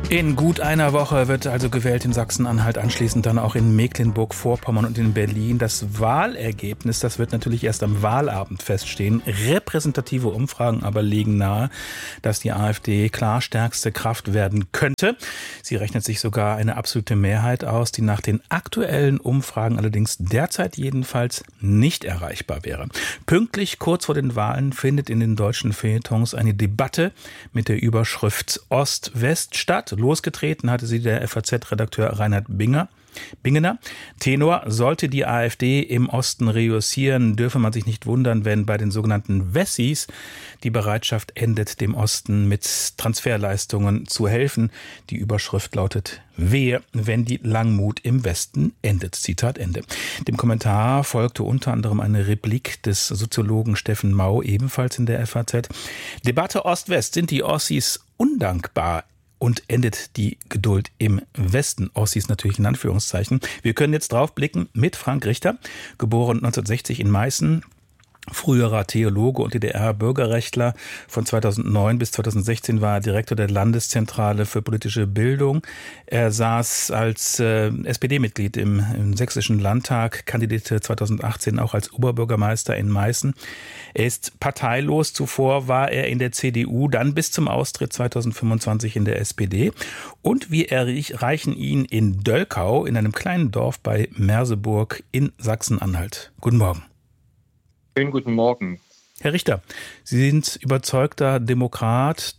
In gut einer Woche wird also gewählt in Sachsen-Anhalt, anschließend dann auch in Mecklenburg-Vorpommern und in Berlin. Das Wahlergebnis, das wird natürlich erst am Wahlabend feststehen. Repräsentative Umfragen aber legen nahe, dass die AfD klar stärkste Kraft werden könnte. Sie rechnet sich sogar eine absolute Mehrheit aus, die nach den aktuellen Umfragen allerdings derzeit jedenfalls nicht erreichbar wäre. Pünktlich kurz vor den Wahlen findet in den deutschen Feuilletons eine Debatte mit der Überschrift Ost-West statt. Losgetreten hatte sie der FAZ-Redakteur Reinhard Bingener. Tenor: Sollte die AfD im Osten reüssieren, dürfe man sich nicht wundern, wenn bei den sogenannten Wessis die Bereitschaft endet, dem Osten mit Transferleistungen zu helfen. Die Überschrift lautet: Wehe, wenn die Langmut im Westen endet. Zitat Ende. Dem Kommentar folgte unter anderem eine Replik des Soziologen Steffen Mau, ebenfalls in der FAZ. Debatte Ost-West: Sind die Ossis undankbar? Und endet die Geduld im Westen? Ossis natürlich in Anführungszeichen. Wir können jetzt drauf blicken mit Frank Richter, geboren 1960 in Meißen, früherer Theologe und DDR-Bürgerrechtler. Von 2009 bis 2016 war er Direktor der Landeszentrale für politische Bildung. Er saß als SPD-Mitglied im Sächsischen Landtag, kandidierte 2018 auch als Oberbürgermeister in Meißen. Er ist parteilos. Zuvor war er in der CDU, dann bis zum Austritt 2025 in der SPD. Und wir erreichen ihn in Dölkau, in einem kleinen Dorf bei Merseburg in Sachsen-Anhalt. Guten Morgen. Schönen guten Morgen. Herr Richter, Sie sind überzeugter Demokrat,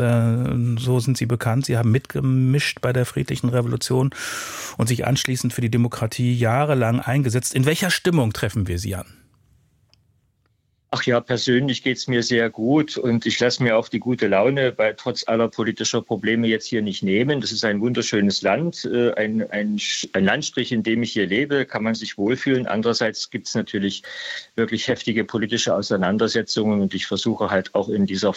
so sind Sie bekannt. Sie haben mitgemischt bei der friedlichen Revolution und sich anschließend für die Demokratie jahrelang eingesetzt. In welcher Stimmung treffen wir Sie an? Ach ja, persönlich geht's mir sehr gut und ich lasse mir auch die gute Laune trotz aller politischer Probleme jetzt hier nicht nehmen. Das ist ein wunderschönes Land, ein Landstrich, in dem ich hier lebe, kann man sich wohlfühlen. Andererseits gibt's natürlich wirklich heftige politische Auseinandersetzungen und ich versuche halt auch in dieser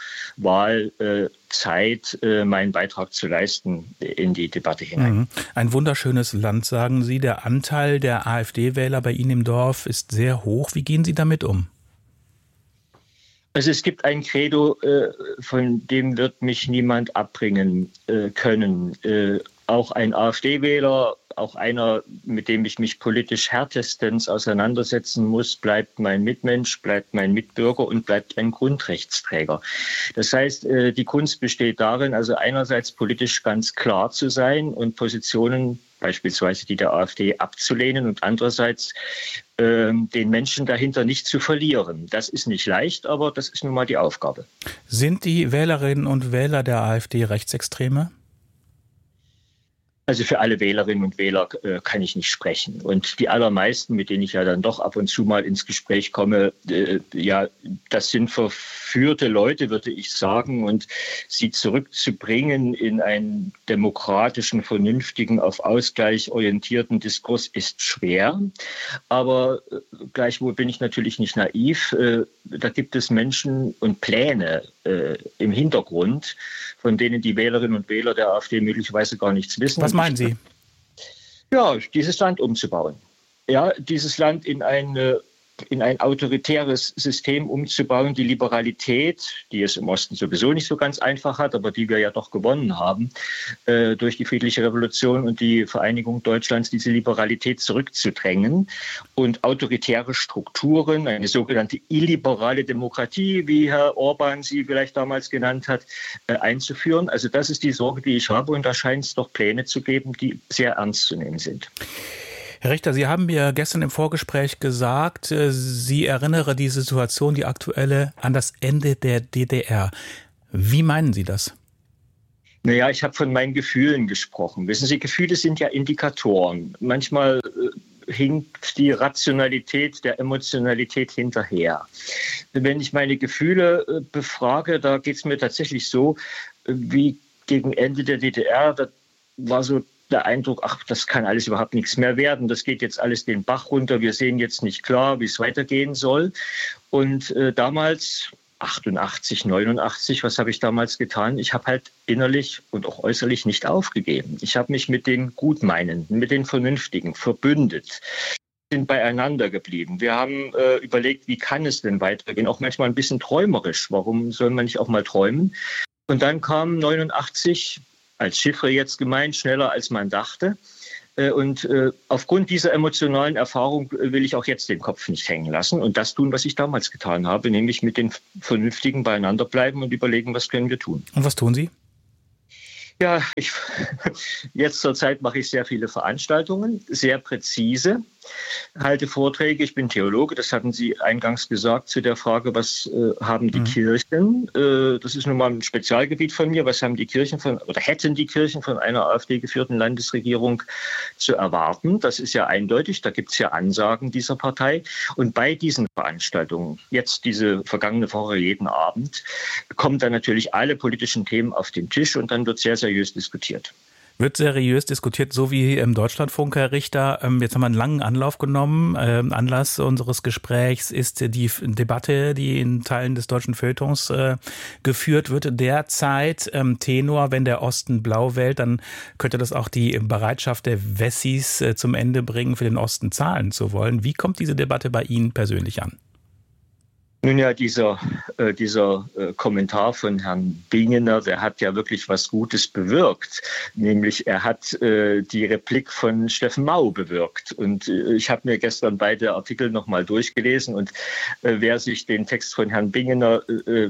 Vorwahlzeit meinen Beitrag zu leisten in die Debatte hinein. Ein wunderschönes Land, sagen Sie. Der Anteil der AfD-Wähler bei Ihnen im Dorf ist sehr hoch. Wie gehen Sie damit um? Also es gibt ein Credo, von dem wird mich niemand abbringen können. Auch ein AfD-Wähler, auch einer, mit dem ich mich politisch härtestens auseinandersetzen muss, bleibt mein Mitmensch, bleibt mein Mitbürger und bleibt ein Grundrechtsträger. Das heißt, die Kunst besteht darin, also einerseits politisch ganz klar zu sein und Positionen, beispielsweise die der AfD, abzulehnen und andererseits den Menschen dahinter nicht zu verlieren. Das ist nicht leicht, aber das ist nun mal die Aufgabe. Sind die Wählerinnen und Wähler der AfD Rechtsextreme? Also für alle Wählerinnen und Wähler kann ich nicht sprechen. Und die allermeisten, mit denen ich ja dann doch ab und zu mal ins Gespräch komme, das sind verführte Leute, würde ich sagen. Und sie zurückzubringen in einen demokratischen, vernünftigen, auf Ausgleich orientierten Diskurs ist schwer. Aber gleichwohl bin ich natürlich nicht naiv. Da gibt es Menschen und Pläne im Hintergrund, von denen die Wählerinnen und Wähler der AfD möglicherweise gar nichts wissen. Was meinen Sie? Ja, dieses Land umzubauen. Ja, dieses Land in ein autoritäres System umzubauen, die Liberalität, die es im Osten sowieso nicht so ganz einfach hat, aber die wir ja doch gewonnen haben, durch die friedliche Revolution und die Vereinigung Deutschlands, diese Liberalität zurückzudrängen und autoritäre Strukturen, eine sogenannte illiberale Demokratie, wie Herr Orban sie vielleicht damals genannt hat, einzuführen. Also das ist die Sorge, die ich habe und da scheint es doch Pläne zu geben, die sehr ernst zu nehmen sind. Herr Richter, Sie haben mir gestern im Vorgespräch gesagt, Sie erinnere die Situation, die aktuelle, an das Ende der DDR. Wie meinen Sie das? Naja, ich habe von meinen Gefühlen gesprochen. Wissen Sie, Gefühle sind ja Indikatoren. Manchmal hinkt die Rationalität der Emotionalität hinterher. Wenn ich meine Gefühle befrage, da geht es mir tatsächlich so, wie gegen Ende der DDR, da war so der Eindruck, ach, das kann alles überhaupt nichts mehr werden. Das geht jetzt alles den Bach runter. Wir sehen jetzt nicht klar, wie es weitergehen soll. Und damals, 88, 89, was habe ich damals getan? Ich habe halt innerlich und auch äußerlich nicht aufgegeben. Ich habe mich mit den Gutmeinenden, mit den Vernünftigen verbündet. Sind beieinander geblieben. Wir haben überlegt, wie kann es denn weitergehen? Auch manchmal ein bisschen träumerisch. Warum soll man nicht auch mal träumen? Und dann kam 89 als Chiffre jetzt gemeint, schneller als man dachte. Und aufgrund dieser emotionalen Erfahrung will ich auch jetzt den Kopf nicht hängen lassen und das tun, was ich damals getan habe, nämlich mit den Vernünftigen beieinander bleiben und überlegen, was können wir tun. Und was tun Sie? Ja, jetzt zur Zeit mache ich sehr viele Veranstaltungen, sehr präzise, halte Vorträge. Ich bin Theologe, das hatten Sie eingangs gesagt, zu der Frage, was haben die Kirchen? Das ist nun mal ein Spezialgebiet von mir. Was haben die Kirchen oder hätten die Kirchen von einer AfD-geführten Landesregierung zu erwarten? Das ist ja eindeutig, da gibt es ja Ansagen dieser Partei. Und bei diesen Veranstaltungen, jetzt diese vergangene Woche jeden Abend, kommen dann natürlich alle politischen Themen auf den Tisch und dann wird sehr seriös diskutiert. Wird seriös diskutiert, so wie im Deutschlandfunk, Herr Richter. Jetzt haben wir einen langen Anlauf genommen. Anlass unseres Gesprächs ist die Debatte, die in Teilen des deutschen Feuilletons geführt wird. Derzeit Tenor, wenn der Osten blau wählt, dann könnte das auch die Bereitschaft der Wessis zum Ende bringen, für den Osten zahlen zu wollen. Wie kommt diese Debatte bei Ihnen persönlich an? Nun ja, dieser Kommentar von Herrn Bingener, der hat ja wirklich was Gutes bewirkt. Nämlich er hat die Replik von Steffen Mau bewirkt. Und ich habe mir gestern beide Artikel nochmal durchgelesen. Und wer sich den Text von Herrn Bingener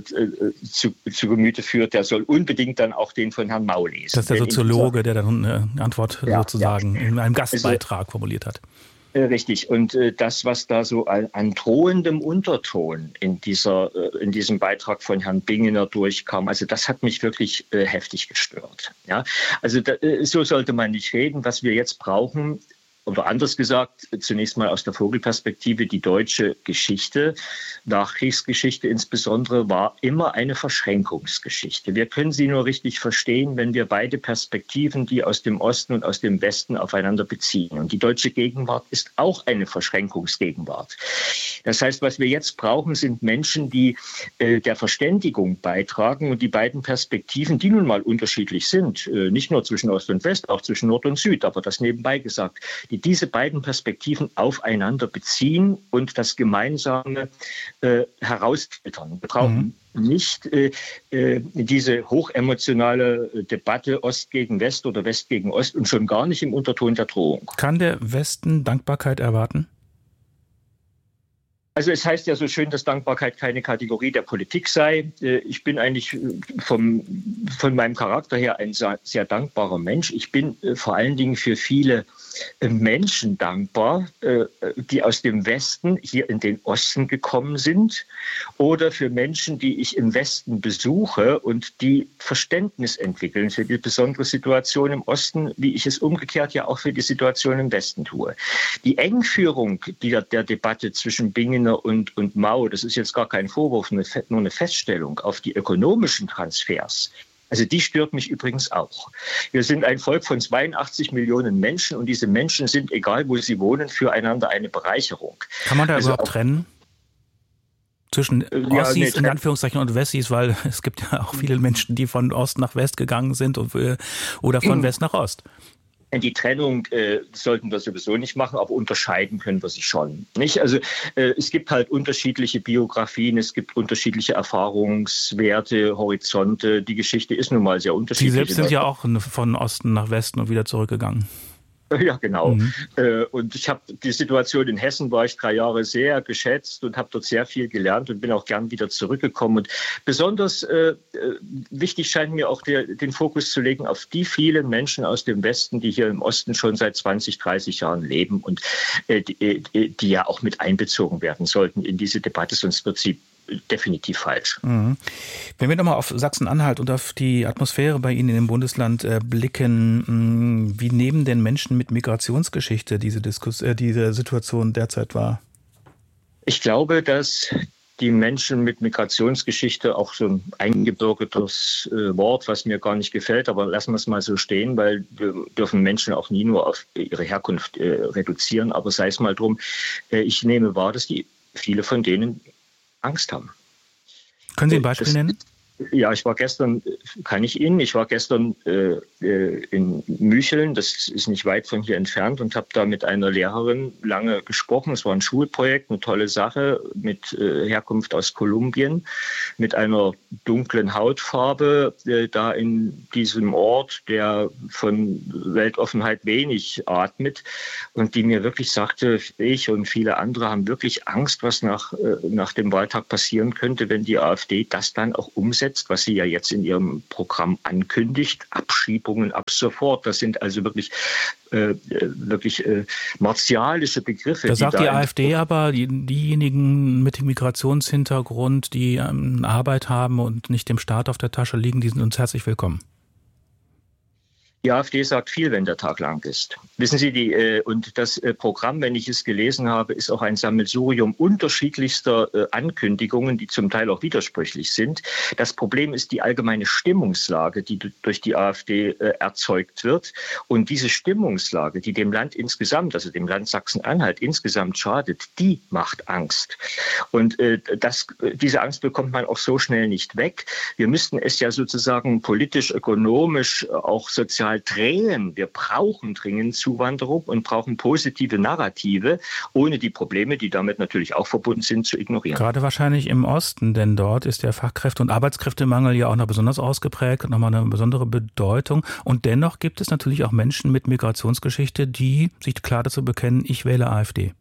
zu Gemüte führt, der soll unbedingt dann auch den von Herrn Mau lesen. Das ist der Soziologe, der dann eine Antwort sozusagen in einem Gastbeitrag formuliert hat. Richtig. Und das, was da so an drohendem Unterton in diesem Beitrag von Herrn Bingener durchkam, also das hat mich wirklich heftig gestört. Ja? Also so sollte man nicht reden. Was wir jetzt brauchen, oder anders gesagt, zunächst mal aus der Vogelperspektive, die deutsche Geschichte, Nachkriegsgeschichte insbesondere, war immer eine Verschränkungsgeschichte. Wir können sie nur richtig verstehen, wenn wir beide Perspektiven, die aus dem Osten und aus dem Westen, aufeinander beziehen. Und die deutsche Gegenwart ist auch eine Verschränkungsgegenwart. Das heißt, was wir jetzt brauchen, sind Menschen, die der Verständigung beitragen und die beiden Perspektiven, die nun mal unterschiedlich sind, nicht nur zwischen Ost und West, auch zwischen Nord und Süd, aber das nebenbei gesagt, die diese beiden Perspektiven aufeinander beziehen und das Gemeinsame herausfiltern. Wir brauchen nicht diese hochemotionale Debatte Ost gegen West oder West gegen Ost und schon gar nicht im Unterton der Drohung. Kann der Westen Dankbarkeit erwarten? Also es heißt ja so schön, dass Dankbarkeit keine Kategorie der Politik sei. Ich bin eigentlich von meinem Charakter her ein sehr, sehr dankbarer Mensch. Ich bin vor allen Dingen für viele Menschen dankbar, die aus dem Westen hier in den Osten gekommen sind oder für Menschen, die ich im Westen besuche und die Verständnis entwickeln für die besondere Situation im Osten, wie ich es umgekehrt ja auch für die Situation im Westen tue. Die Engführung der Debatte zwischen Bingener und Mau, das ist jetzt gar kein Vorwurf, nur eine Feststellung auf die ökonomischen Transfers. Also die stört mich übrigens auch. Wir sind ein Volk von 82 Millionen Menschen und diese Menschen sind, egal wo sie wohnen, füreinander eine Bereicherung. Kann man da überhaupt trennen? Zwischen Ossis in Anführungszeichen und Wessis, weil es gibt ja auch viele Menschen, die von Ost nach West gegangen sind oder von West nach Ost. Die Trennung sollten wir sowieso nicht machen, aber unterscheiden können wir sie schon. Nicht? Also es gibt halt unterschiedliche Biografien, es gibt unterschiedliche Erfahrungswerte, Horizonte. Die Geschichte ist nun mal sehr unterschiedlich. Sie selbst sind ja auch von Osten nach Westen und wieder zurückgegangen. Ja, genau. Und ich habe die Situation in Hessen, war ich 3 Jahre sehr geschätzt und habe dort sehr viel gelernt und bin auch gern wieder zurückgekommen. Und besonders wichtig scheint mir auch den Fokus zu legen auf die vielen Menschen aus dem Westen, die hier im Osten schon seit 20, 30 Jahren leben und die ja auch mit einbezogen werden sollten in diese Debatte, sonst wird sie definitiv falsch. Wenn wir nochmal auf Sachsen-Anhalt und auf die Atmosphäre bei Ihnen in dem Bundesland blicken, wie nehmen denn Menschen mit Migrationsgeschichte diese Situation derzeit wahr? Ich glaube, dass die Menschen mit Migrationsgeschichte, auch so ein eingebürgertes Wort, was mir gar nicht gefällt, aber lassen wir es mal so stehen, weil wir dürfen Menschen auch nie nur auf ihre Herkunft reduzieren, aber sei es mal drum, ich nehme wahr, dass viele von denen Angst haben. Können Sie ein Beispiel nennen? Ja, ich war gestern in Mücheln, das ist nicht weit von hier entfernt, und habe da mit einer Lehrerin lange gesprochen. Es war ein Schulprojekt, eine tolle Sache mit Herkunft aus Kolumbien, mit einer dunklen Hautfarbe, da in diesem Ort, der von Weltoffenheit wenig atmet, und die mir wirklich sagte, ich und viele andere haben wirklich Angst, was nach dem Wahltag passieren könnte, wenn die AfD das dann auch umsetzt, was sie ja jetzt in ihrem Programm ankündigt. Abschiebungen ab sofort. Das sind also wirklich martialische Begriffe. Da sagt die AfD aber, diejenigen mit dem Migrationshintergrund, die Arbeit haben und nicht dem Staat auf der Tasche liegen, die sind uns herzlich willkommen. Die AfD sagt viel, wenn der Tag lang ist. Wissen Sie, und das Programm, wenn ich es gelesen habe, ist auch ein Sammelsurium unterschiedlichster Ankündigungen, die zum Teil auch widersprüchlich sind. Das Problem ist die allgemeine Stimmungslage, die durch die AfD erzeugt wird. Und diese Stimmungslage, die dem Land insgesamt, also dem Land Sachsen-Anhalt insgesamt schadet, die macht Angst. Und diese Angst bekommt man auch so schnell nicht weg. Wir müssten es ja sozusagen politisch, ökonomisch, auch sozial drehen. Wir brauchen dringend Zuwanderung und brauchen positive Narrative, ohne die Probleme, die damit natürlich auch verbunden sind, zu ignorieren. Gerade wahrscheinlich im Osten, denn dort ist der Fachkräfte- und Arbeitskräftemangel ja auch noch besonders ausgeprägt und nochmal eine besondere Bedeutung. Und dennoch gibt es natürlich auch Menschen mit Migrationsgeschichte, die sich klar dazu bekennen, ich wähle AfD.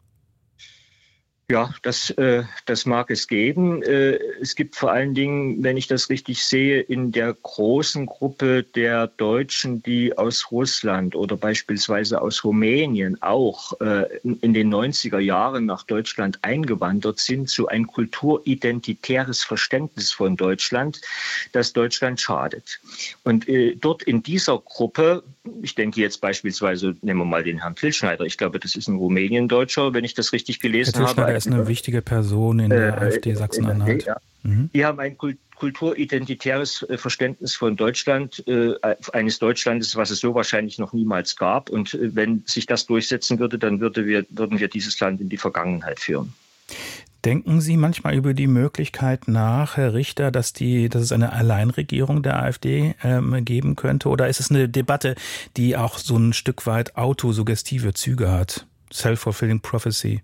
Ja, das mag es geben. Es gibt vor allen Dingen, wenn ich das richtig sehe, in der großen Gruppe der Deutschen, die aus Russland oder beispielsweise aus Rumänien auch in den 90er Jahren nach Deutschland eingewandert sind, so ein kulturidentitäres Verständnis von Deutschland, das Deutschland schadet. Und dort in dieser Gruppe, ich denke jetzt beispielsweise, nehmen wir mal den Herrn Tilschneider, ich glaube, das ist ein Rumänien-Deutscher, wenn ich das richtig gelesen habe. Er ist eine wichtige Person in der AfD Sachsen-Anhalt. Ja. Die haben ein kulturidentitäres Verständnis von Deutschland, eines Deutschlandes, was es so wahrscheinlich noch niemals gab. Und wenn sich das durchsetzen würde, dann würden wir dieses Land in die Vergangenheit führen. Denken Sie manchmal über die Möglichkeit nach, Herr Richter, dass es eine Alleinregierung der AfD geben könnte? Oder ist es eine Debatte, die auch so ein Stück weit autosuggestive Züge hat? Self-fulfilling prophecy.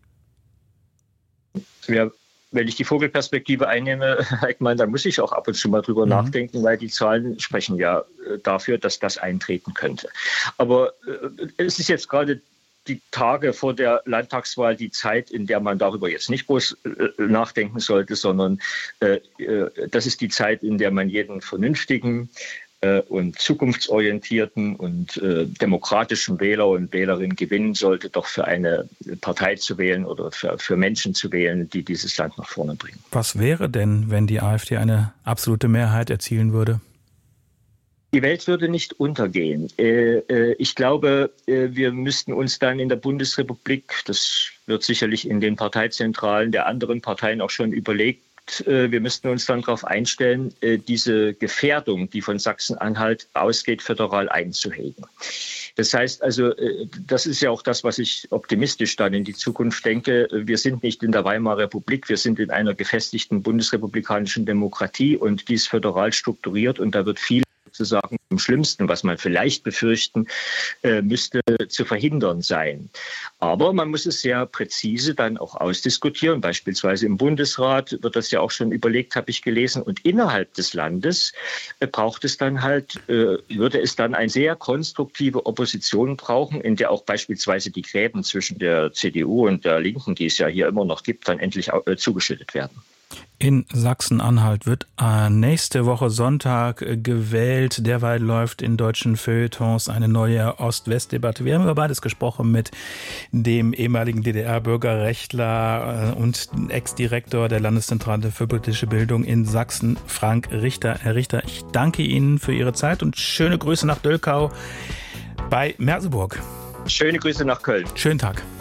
Ja, wenn ich die Vogelperspektive einnehme, Heckmann, dann muss ich auch ab und zu mal drüber nachdenken, weil die Zahlen sprechen ja dafür, dass das eintreten könnte. Aber es ist jetzt gerade die Tage vor der Landtagswahl die Zeit, in der man darüber jetzt nicht groß nachdenken sollte, sondern das ist die Zeit, in der man jeden vernünftigen und zukunftsorientierten und demokratischen Wähler und Wählerin gewinnen sollte, doch für eine Partei zu wählen oder für Menschen zu wählen, die dieses Land nach vorne bringen. Was wäre denn, wenn die AfD eine absolute Mehrheit erzielen würde? Die Welt würde nicht untergehen. Ich glaube, wir müssten uns dann in der Bundesrepublik, das wird sicherlich in den Parteizentralen der anderen Parteien auch schon überlegt, wir müssten uns dann darauf einstellen, diese Gefährdung, die von Sachsen-Anhalt ausgeht, föderal einzuhegen. Das heißt also, das ist ja auch das, was ich optimistisch dann in die Zukunft denke. Wir sind nicht in der Weimarer Republik, wir sind in einer gefestigten bundesrepublikanischen Demokratie und die ist föderal strukturiert und da wird viel sozusagen am schlimmsten, was man vielleicht befürchten müsste, zu verhindern sein. Aber man muss es sehr präzise dann auch ausdiskutieren. Beispielsweise im Bundesrat wird das ja auch schon überlegt, habe ich gelesen. Und innerhalb des Landes würde es dann eine sehr konstruktive Opposition brauchen, in der auch beispielsweise die Gräben zwischen der CDU und der Linken, die es ja hier immer noch gibt, dann endlich zugeschüttet werden. In Sachsen-Anhalt wird nächste Woche Sonntag gewählt. Derweil läuft in deutschen Feuilletons eine neue Ost-West-Debatte. Wir haben über beides gesprochen mit dem ehemaligen DDR-Bürgerrechtler und Ex-Direktor der Landeszentrale für politische Bildung in Sachsen, Frank Richter. Herr Richter, ich danke Ihnen für Ihre Zeit und schöne Grüße nach Dölkau bei Merseburg. Schöne Grüße nach Köln. Schönen Tag.